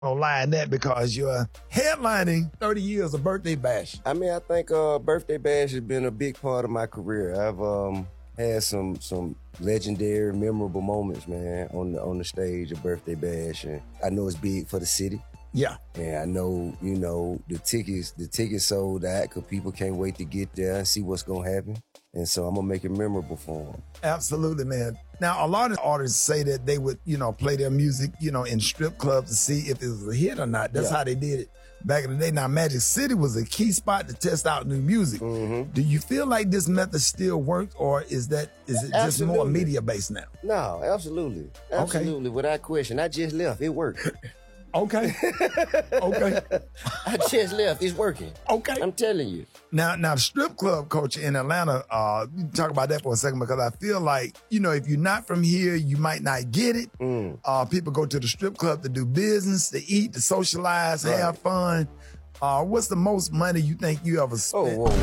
on line that because you're headlining 30 years of Birthday Bash. I mean, I think Birthday Bash has been a big part of my career. I've had some legendary, memorable moments, man, on the stage of Birthday Bash, and I know it's big for the city. Yeah. And I know, the tickets sold out because people can't wait to get there and see what's going to happen. And so I'm going to make it memorable for them. Absolutely, man. Now, a lot of artists say that they would, play their music, in strip clubs to see if it was a hit or not. That's how they did it back in the day. Now, Magic City was a key spot to test out new music. Mm-hmm. Do you feel like this method still works, or is it just more media-based now? No, absolutely. Absolutely, without question. I just left. It worked. Okay. Okay. I just left. It's working. Okay. I'm telling you. Now, the strip club culture in Atlanta, talk about that for a second, because I feel like, if you're not from here, you might not get it. People go to the strip club to do business, to eat, to socialize, have fun. What's the most money you think you ever spent? Whoa.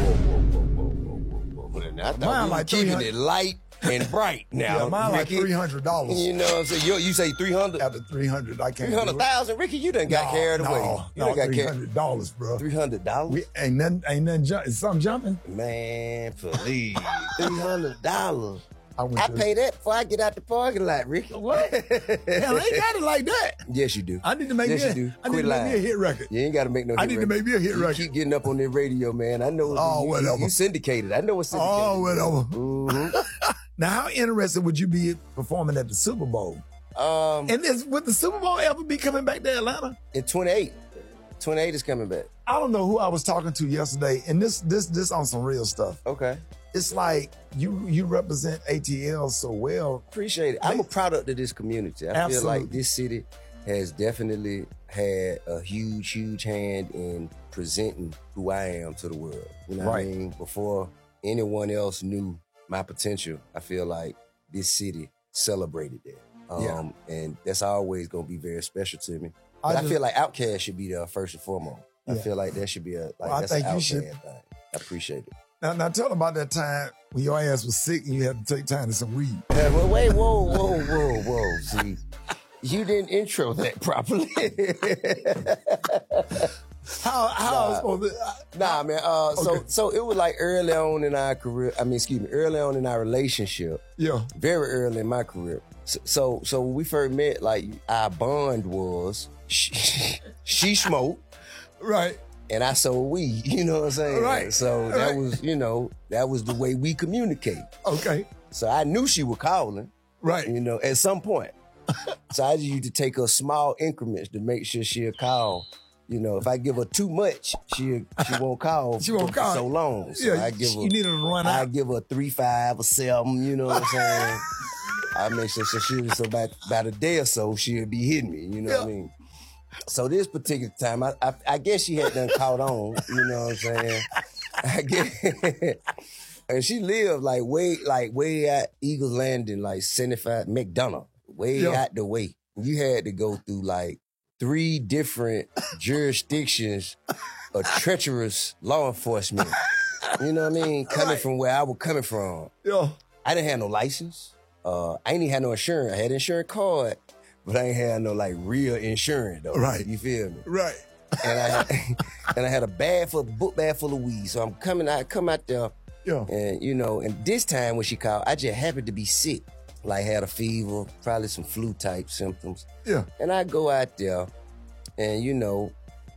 I thought we were keeping it light and bright now. Yeah, mine Ricky. like $300. You know what I'm saying? You say 300? After 300, I can't. 300,000, Ricky. You done got carried away. You done got $300, bro. $300? Ain't nothing. Is something jumping? Man, please. $300. I pay that before I get out the parking lot, Ricky. What? Hell, I ain't got it like that. Yes, you do. I need to make me a hit record. You ain't got to make no hit record. I need to make me a hit record. You keep getting up on the radio, man. I know. Whatever. You syndicated. I know what's syndicated. Oh, whatever. Mm-hmm. Now, how interested would you be performing at the Super Bowl? And would the Super Bowl ever be coming back to Atlanta? In 28. 28 is coming back. I don't know who I was talking to yesterday, and this on some real stuff. Okay. It's like you represent ATL so well. Appreciate it. I'm a product of this community. I feel like this city has definitely had a huge, huge hand in presenting who I am to the world. You know what I mean? Before anyone else knew my potential, I feel like this city celebrated that. And that's always going to be very special to me. But I feel like Outkast should be there first and foremost. I feel like that should be that's an Outkast thing. I appreciate it. Now tell about that time when your ass was sick and you had to take time to some weed. Wait, whoa. See, you didn't intro that properly. How I was supposed to... Nah, man. So it was like early on in our career. Early on in our relationship. Yeah. Very early in my career. So when we first met, like, our bond was she smoked. Right. And I sold weed, you know what I'm saying? Right. So that was, that was the way we communicate. Okay. So I knew she was calling. Right. At some point. So I just used to take her small increments to make sure she'll call. If I give her too much, she won't call. She won't call so long. So I give her. You need her to run out. I give her 3, 5, or 7. You know what I'm saying? I make sure so about a day or so she'll be hitting me. You know what I mean? So this particular time, I guess she had done caught on. You know what I'm saying? I guess. And she lived way out Eagles Landing, like 75 McDonough, way out the way. You had to go through 3 different jurisdictions of treacherous law enforcement. You know what I mean? Coming from where I was coming from. Yeah. I didn't have no license. I ain't even had no insurance. I had an insurance card, but I ain't had no real insurance though. Right. You feel me? Right. And I had a book bag full of weed. So I come out there. Yeah. And and this time when she called, I just happened to be sick. Had a fever, probably some flu type symptoms. Yeah. And I go out there and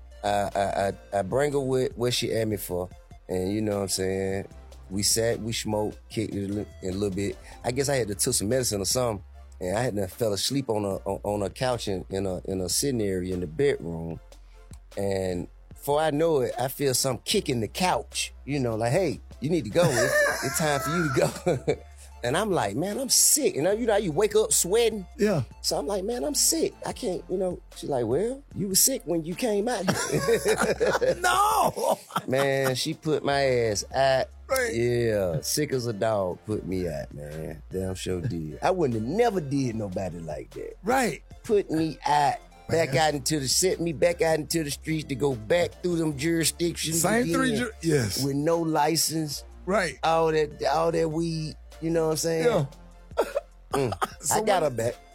I bring her with what she asked me for. And you know what I'm saying? We sat, we smoked, kicked it a little bit. I guess I had to took some medicine or something. And I had to fell asleep on a couch in a sitting area in the bedroom. And before I know it, I feel something kicking the couch. Hey, you need to go. It's time for you to go. And I'm like, man, I'm sick. You know how you wake up sweating? Yeah. So I'm like, man, I'm sick. I can't, She's like, well, you were sick when you came out here. No! Man, she put my ass out. Right. Yeah, sick as a dog put me out, man. Damn sure did. I wouldn't have never did nobody like that. Right. Put me out. Set me back out into the streets to go back through them jurisdictions. Same again, yes. With no license. Right. All that weed. You know what I'm saying? Yeah. I got her back.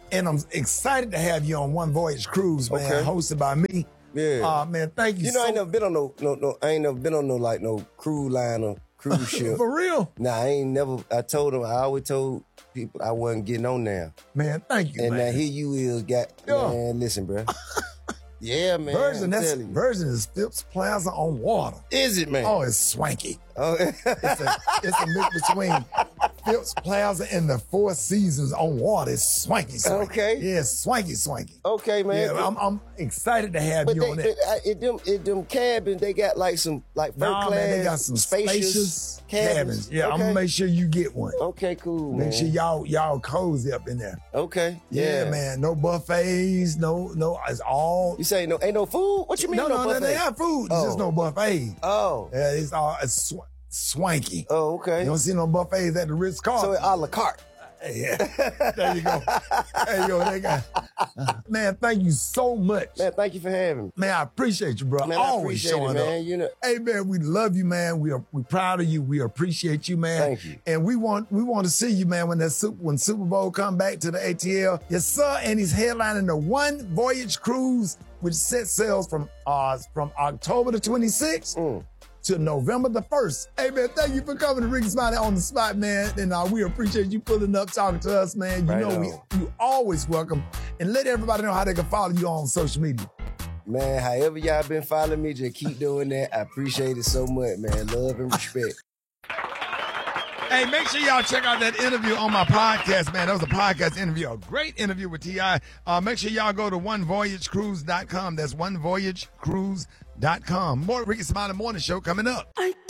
And I'm excited to have you on One Voyage Cruise, man, Okay. hosted by me. Yeah. Man, thank you. You know, I ain't never been on I ain't never been on no cruise line or cruise ship. For real? Nah, I ain't never. I always told people I wasn't getting on there. Man, thank you, And man. now here you is, man, listen, bro. Yeah, man. Virgin is Phipps Plaza on water. Is it, man? Oh, it's swanky. Oh. It's a mix between Phipps Plaza and the Four Seasons on water. It's swanky. Okay. Yeah, swanky. Okay, man. Yeah, I'm excited to have you on that. Them cabins, they got like some first class. Man, they got some spacious cabins. Yeah, okay. I'm gonna make sure you get one. Okay, cool, man. Make sure y'all cozy up in there. Okay. Yeah, man. No buffets. No. It's all. You say no? Ain't no food? What you mean? No, buffet? they have food. It's just no buffet. Oh. Yeah, it's all swanky. Oh, okay. You don't see no buffets at the Ritz-Carlton. So it's a la carte. Yeah. There you go. They got. Man, thank you so much. Man, thank you for having me. Man, I appreciate you, bro. Man, Always I appreciate showing it, man. up. You know. Hey, man, we love you, man. We're proud of you. We appreciate you, man. Thank you. And we want to see you, man, when Super Bowl come back to the ATL. Yes, sir. And he's headlining the One Voyage Cruise, which set sails from October the 26th. To November the 1st. Hey, man, thank you for coming to Rickey Smiley on the spot, man. And we appreciate you pulling up, talking to us, man. You always welcome. And let everybody know how they can follow you on social media. Man, however y'all been following me, just keep doing that. I appreciate it so much, man. Love and respect. Hey, make sure y'all check out that interview on my podcast, man. That was a podcast interview, a great interview with T.I. Make sure y'all go to onevoyagecruise.com. That's onevoyagecruise.com. More Rickey Smiley Morning Show coming up.